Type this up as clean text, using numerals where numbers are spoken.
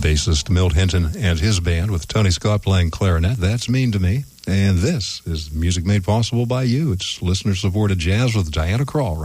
bassist Milt Hinton and his band with Tony Scott playing clarinet. That's Mean to Me. And this is music made possible by you. It's listener-supported jazz with Diana Krall.